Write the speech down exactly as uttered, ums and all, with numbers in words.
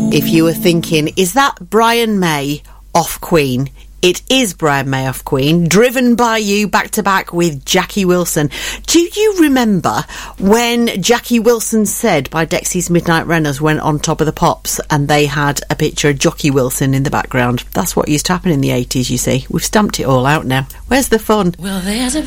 If you were thinking, is that Brian May off Queen? It is Brian May off Queen, driven by you back to back with Jackie Wilson. Do you remember when Jackie Wilson Said by Dexy's Midnight Runners went on Top of the Pops and they had a picture of Jockey Wilson in the background? That's what used to happen in the eighties, you see. We've stamped it all out now. Where's the fun? Well, there's a